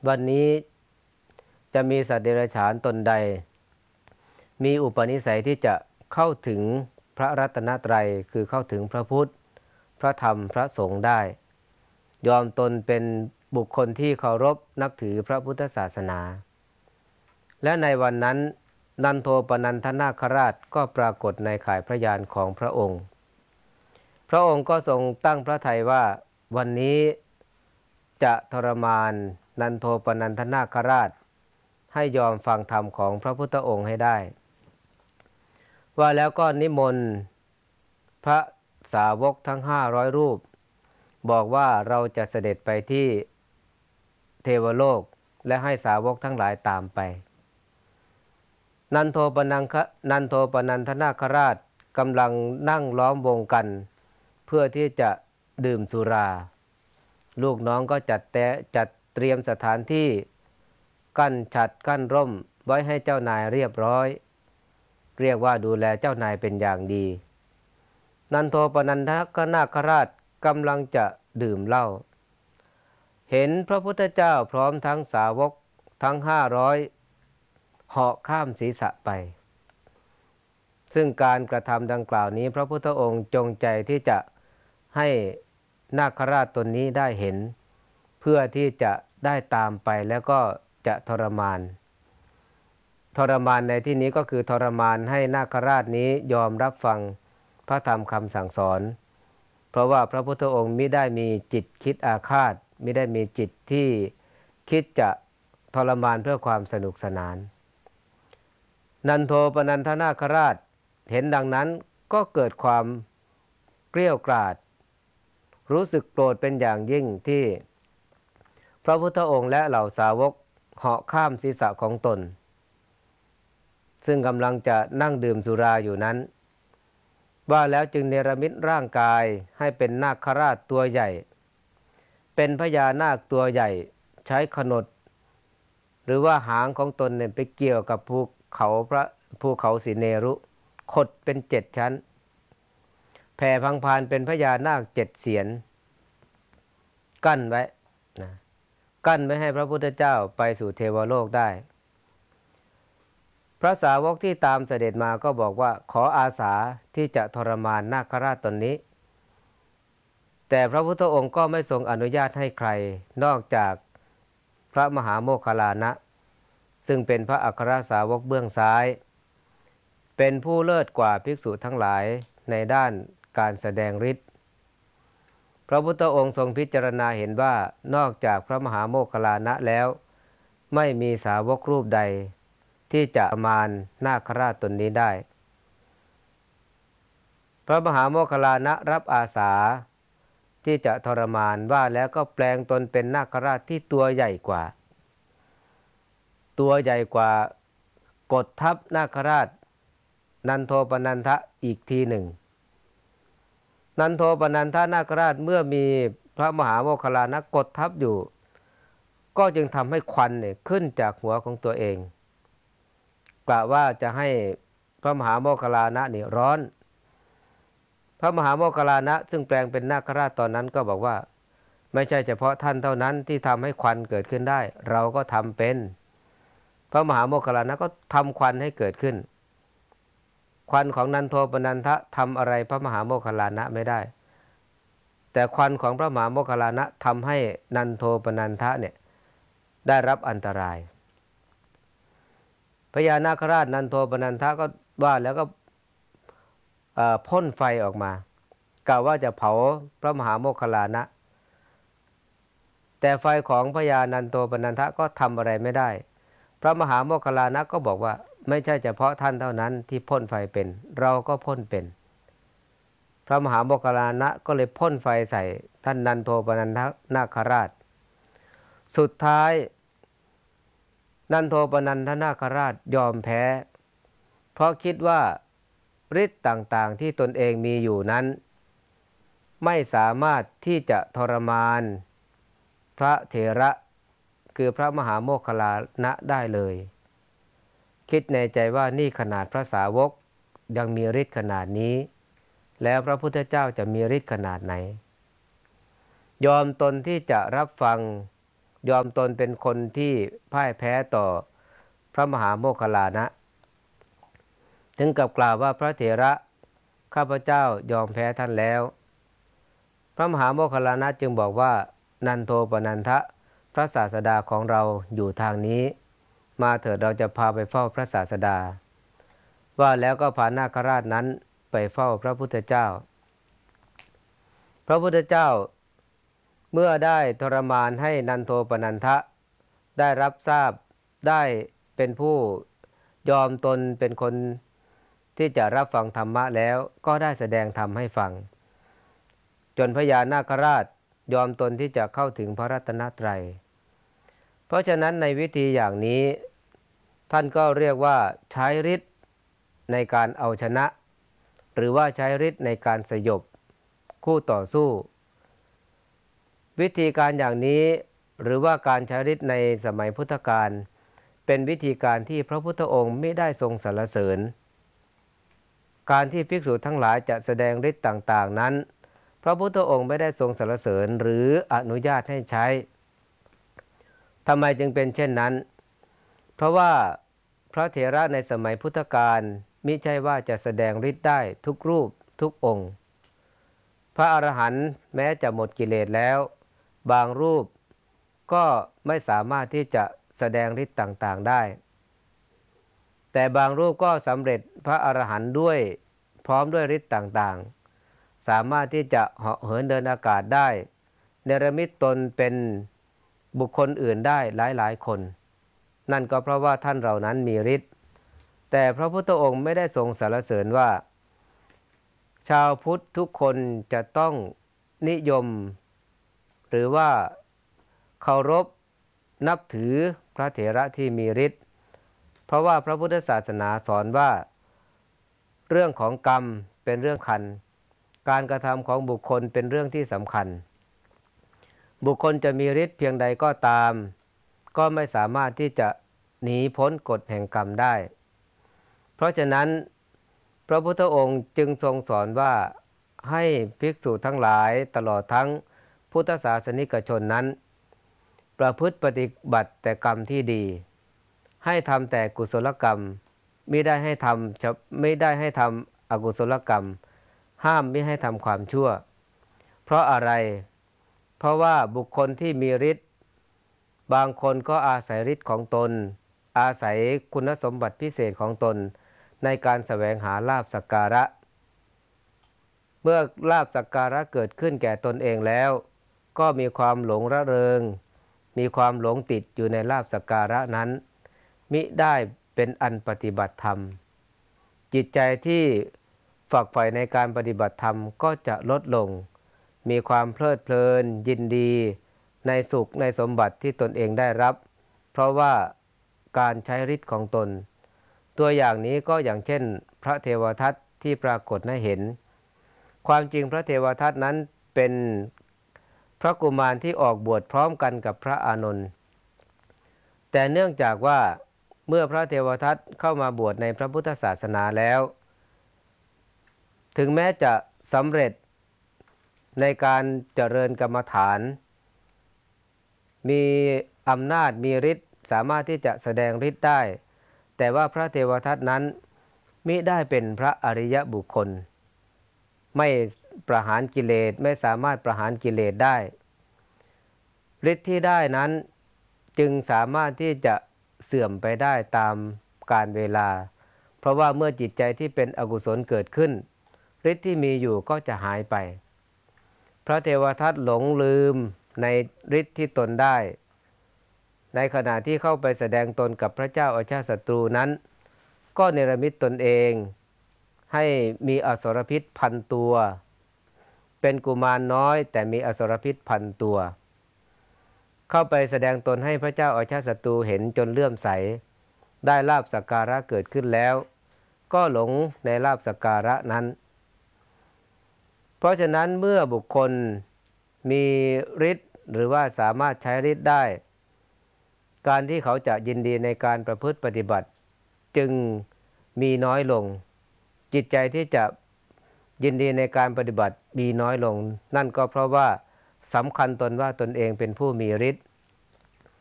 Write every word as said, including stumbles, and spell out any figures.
วันนี้จะมีสัตว์เดรัจฉานตนใดมีอุปนิสัยที่จะเข้าถึงพระรัตนตรัยคือเข้าถึงพระพุทธพระธรรมพระสงฆ์ได้ยอมตนเป็นบุคคลที่เคารพนับถือพระพุทธศาสนาและในวันนั้นนันโทปนันทนาคราชก็ปรากฏในข่ายพระยานของพระองค์พระองค์ก็ทรงตั้งพระทัยว่าวันนี้จะทรมานนันโทปนันทนาคราชให้ยอมฟังธรรมของพระพุทธองค์ให้ได้ว่าแล้วก็นิมนต์พระสาวกทั้งห้าร้อยรูปบอกว่าเราจะเสด็จไปที่เทวโลกและให้สาวกทั้งหลายตามไปนันโทปนังคนันโทปนันทนาคราชกำลังนั่งล้อมวงกันเพื่อที่จะดื่มสุราลูกน้องก็จัดแต่จัดเตรียมสถานที่กั้นฉัตรกั้นร่มไว้ให้เจ้านายเรียบร้อยเรียกว่าดูแลเจ้านายเป็นอย่างดีนันโทปนันทนาคราชกำลังจะดื่มเหล้าเห็นพระพุทธเจ้าพร้อมทั้งสาวกทั้งห้าร้อยเหาะข้ามศีรษะไปซึ่งการกระทำดังกล่าวนี้พระพุทธองค์จงใจที่จะให้นาคราชตนนี้ได้เห็นเพื่อที่จะได้ตามไปแล้วก็จะทรมานทรมานในที่นี้ก็คือทรมานให้นาคราชนี้ยอมรับฟังพระธรรมคำสั่งสอนเพราะว่าพระพุทธองค์มิได้มีจิตคิดอาฆาตมิได้มีจิตที่คิดจะทรมานเพื่อความสนุกสนานนันโทปนันทนาคราชเห็นดังนั้นก็เกิดความเกรี้ยวกราดรู้สึกโกรธเป็นอย่างยิ่งที่พระพุทธองค์และเหล่าสาวกเหาะข้ามศีรษะของตนซึ่งกำลังจะนั่งดื่มสุราอยู่นั้นว่าแล้วจึงเนรมิตร่างกายให้เป็นนาคราชตัวใหญ่เป็นพญานาคตัวใหญ่ใช้ขนดหรือว่าหางของตนเนี่ยไปเกี่ยวกับภูเขาพระภูเขาสิเนรุขดเป็นเจ็ดชั้นแผ่พังพานเป็นพญานาคเจ็ดเสียนกั้นไว้นะกั้นไม่ให้พระพุทธเจ้าไปสู่เทวโลกได้พระสาวกที่ตามเสด็จมาก็บอกว่าขออาสาที่จะทรมานนาคราชตนนี้แต่พระพุทธองค์ก็ไม่ทรงอนุญาตให้ใครนอกจากพระมหาโมคคัลลานะซึ่งเป็นพระอัครสาวกเบื้องซ้ายเป็นผู้เลิศกว่าภิกษุทั้งหลายในด้านการแสดงฤทธิ์พระพุทธองค์ทรงพิจารณาเห็นว่านอกจากพระมหาโมคคัลลานะแล้วไม่มีสาวกรูปใดที่จะมารนาคราชตนนี้ได้พระมหาโมคคัลลานะรับอาสาที่จะทรมานว่าแล้วก็แปลงตนเป็นนาคราชที่ตัวใหญ่กว่าตัวใหญ่กว่ากดทับนาคราชนันโทปนันทะอีกทีหนึ่งนันโทปนันทนาคราชเมื่อมีพระมหาโมคคัลลานะกดทับอยู่ก็จึงทำให้ควันเนี่ยขึ้นจากหัวของตัวเองกล่าวว่าจะให้พระมหาโมคคัลลานะนี่ร้อนพระมหาโมคคัลลานะซึ่งแปลงเป็นนาคราชตอนนั้นก็บอกว่าไม่ใช่เฉพาะท่านเท่านั้นที่ทำให้ควันเกิดขึ้นได้เราก็ทำเป็นพระมหาโมคคัลลานะก็ทำควันให้เกิดขึ้นควันของนันโทปนันทะทำอะไรพระมหาโมคคัลลานะไม่ได้แต่ควันของพระมหาโมคคัลลานะทำให้นันโทปนันทะเนี่ยได้รับอันตรายพญานาคราชนันโทปนันทะก็ว่าแล้วก็พ่นไฟออกมากล่าวว่าจะเผาพระมหาโมคคัลลานะแต่ไฟของพญานันโทปนันทะก็ทำอะไรไม่ได้พระมหาโมคคัลลานะก็บอกว่าไม่ใช่เฉพาะท่านเท่านั้นที่พ่นไฟเป็นเราก็พ่นเป็นพระมหาโมคคัลลานะก็เลยพ่นไฟใส่ท่านนันโทปนันทนาคราชสุดท้ายนันโทปนันทนาคราชยอมแพ้เพราะคิดว่าฤทธิ์ต่างๆที่ตนเองมีอยู่นั้นไม่สามารถที่จะทรมานพระเถระคือพระมหาโมคคัลลานะได้เลยคิดในใจว่านี่ขนาดพระสาวกยังมีฤทธิ์ขนาดนี้แล้วพระพุทธเจ้าจะมีฤทธิ์ขนาดไหนยอมตนที่จะรับฟังยอมตนเป็นคนที่พ่ายแพ้ต่อพระมหาโมคคัลลานะ ถึงกับกล่าวว่าพระเถระข้าพเจ้ายอมแพ้ท่านแล้วพระมหาโมคคัลลานะจึงบอกว่านันโทปนันทะพระศาสดาของเราอยู่ทางนี้มาเถิดเราจะพาไปเฝ้าพระศาสดาว่าแล้วก็พานาคราชนั้นไปเฝ้าพระพุทธเจ้าพระพุทธเจ้าเมื่อได้ทรมานให้นันโทปนันทะได้รับทราบได้เป็นผู้ยอมตนเป็นคนที่จะรับฟังธรรมะแล้วก็ได้แสดงธรรมให้ฟังจนพญานาคราชยอมตนที่จะเข้าถึงพระรัตนตรัยเพราะฉะนั้นในวิธีอย่างนี้ท่านก็เรียกว่าใช้ฤทธิ์ในการเอาชนะหรือว่าใช้ฤทธิ์ในการสยบคู่ต่อสู้วิธีการอย่างนี้หรือว่าการใช้ฤทธิ์ในสมัยพุทธกาลเป็นวิธีการที่พระพุทธองค์ไม่ได้ทรงสรรเสริญการที่ภิกษุทั้งหลายจะแสดงฤทธิ์ต่างๆนั้นพระพุทธองค์ไม่ได้ทรงสรรเสริญหรืออนุญาตให้ใช้ทำไมจึงเป็นเช่นนั้นเพราะว่าพระเถระในสมัยพุทธกาลมิใช่ว่าจะแสดงฤทธิ์ได้ทุกรูปทุกองค์พระอรหันต์แม้จะหมดกิเลสแล้วบางรูปก็ไม่สามารถที่จะแสดงฤทธิ์ต่างๆได้แต่บางรูปก็สำเร็จพระอรหันต์ด้วยพร้อมด้วยฤทธิ์ต่างๆสามารถที่จะเหาะเหินเดินอากาศได้เนรมิตตนเป็นบุคคลอื่นได้หลายๆคนนั่นก็เพราะว่าท่านเหล่านั้นมีฤทธิ์แต่พระพุทธองค์ไม่ได้ทรงสรรเสริญว่าชาวพุทธทุกคนจะต้องนิยมหรือว่าเคารพนับถือพระเถระที่มีฤทธิ์เพราะว่าพระพุทธศาสนาสอนว่าเรื่องของกรรมเป็นเรื่องคันการกระทำของบุคคลเป็นเรื่องที่สำคัญบุคคลจะมีฤทธิ์เพียงใดก็ตามก็ไม่สามารถที่จะหนีพ้นกฎแห่งกรรมได้เพราะฉะนั้นพระพุทธองค์จึงทรงสอนว่าให้ภิกษุทั้งหลายตลอดทั้งพุทธศาสนิกชนนั้นประพฤติปฏิบัติแต่กรรมที่ดีให้ทำแต่กุศลกรรมไม่ได้ให้ทำไม่ได้ให้ทำอกุศลกรรมห้ามไม่ให้ทำความชั่วเพราะอะไรเพราะว่าบุคคลที่มีฤทธิ์บางคนก็อาศัยฤทธิ์ของตนอาศัยคุณสมบัติพิเศษของตนในการแสวงหาลาภสักการะเมื่อลาภสักการะเกิดขึ้นแก่ตนเองแล้วก็มีความหลงระเริงมีความหลงติดอยู่ในลาภสักการะนั้นมิได้เป็นอันปฏิบัติธรรมจิตใจที่ฝักใฝ่ในการปฏิบัติธรรมก็จะลดลงมีความเพลิดเพลินยินดีในสุขในสมบัติที่ตนเองได้รับเพราะว่าการใช้ฤทธิ์ของตนตัวอย่างนี้ก็อย่างเช่นพระเทวทัตที่ปรากฏให้เห็นความจริงพระเทวทัตนั้นเป็นพระกุมารที่ออกบวชพร้อมกันกับพระอานนท์แต่เนื่องจากว่าเมื่อพระเทวทัตเข้ามาบวชในพระพุทธศาสนาแล้วถึงแม้จะสำเร็จในการเจริญกรรมฐานมีอำนาจมีฤทธิ์สามารถที่จะแสดงฤทธิ์ได้แต่ว่าพระเทวทัตนั้นมิได้เป็นพระอริยบุคคลไม่ประหารกิเลสไม่สามารถประหารกิเลสได้ฤทธิ์ที่ได้นั้นจึงสามารถที่จะเสื่อมไปได้ตามกาลเวลาเพราะว่าเมื่อจิตใจที่เป็นอกุศลเกิดขึ้นฤทธิ์ที่มีอยู่ก็จะหายไปพระเทวทัตหลงลืมในฤทธิ์ที่ตนได้ในขณะที่เข้าไปแสดงตนกับพระเจ้าอาชาติศัตรูนั้นก็เนรมิตตนเองให้มีอสรพิษพันตัวเป็นกุมารน้อยแต่มีอสรพิษพันตัวเข้าไปแสดงตนให้พระเจ้าอาชาติศัตรูเห็นจนเลื่อมใสได้ลาภสักการะเกิดขึ้นแล้วก็หลงในลาภสักการะนั้นเพราะฉะนั้นเมื่อบุคคลมีฤทธิ์หรือว่าสามารถใช้ฤทธิ์ได้การที่เขาจะยินดีในการประพฤติปฏิบัติจึงมีน้อยลงจิตใจที่จะยินดีในการปฏิบัติมีน้อยลงนั่นก็เพราะว่าสำคัญตนว่าตนเองเป็นผู้มีฤทธิ์